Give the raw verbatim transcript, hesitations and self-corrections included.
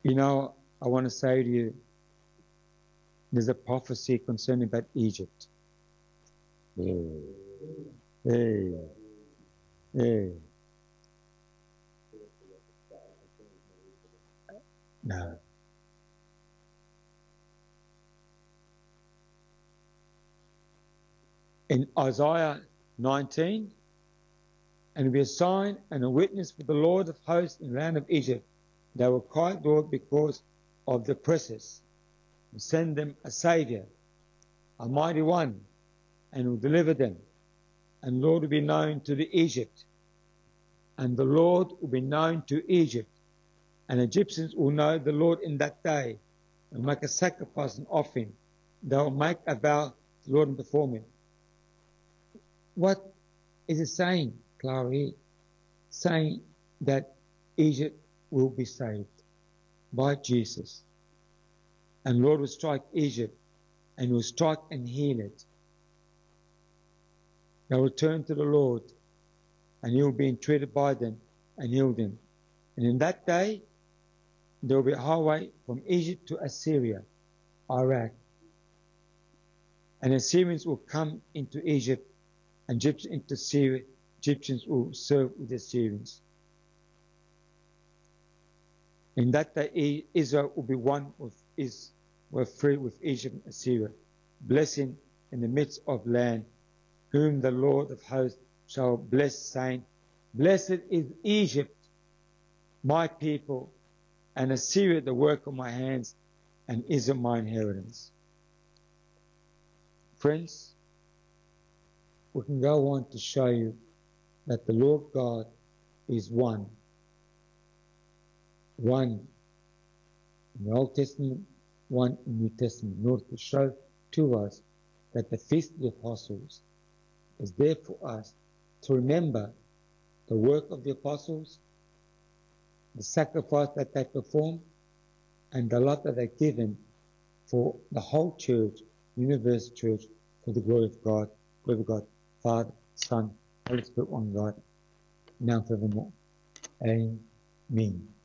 You know, I want to say to you, there's a prophecy concerning about Egypt. Hey, hey, hey. No. In Isaiah nineteen, and be a sign and a witness for the Lord of hosts in the land of Egypt. They will cry, Lord, because of the oppressors. Send them a Savior, a mighty one, and will deliver them. And the Lord will be known to the Egypt. And the Lord will be known to Egypt. And Egyptians will know the Lord in that day. And make a sacrifice and offering. They will make a vow to the Lord and perform it. What is it saying, Clary? Saying that Egypt will be saved by Jesus. And the Lord will strike Egypt and will strike and heal it. They will turn to the Lord and He will be entreated by them and heal them. And in that day, there will be a highway from Egypt to Assyria, Iraq. And Assyrians will come into Egypt and Egyptians into Syria. Egyptians will serve with the Assyrians. In that day, Israel will be one with is were free with Egypt and Assyria, blessing in the midst of land, whom the Lord of hosts shall bless, saying, Blessed is Egypt, my people, and Assyria, the work of my hands, and Israel, my inheritance. Friends, we can go on to show you that the Lord God is one. One in the Old Testament, one in the New Testament, in order to show to us that the Feast of the Apostles is there for us to remember the work of the apostles, the sacrifice that they performed, and the love that they've given for the whole church, universal church, for the glory of God, glory of God, Father, Son, Holy Spirit, one God, now and forevermore. Amen.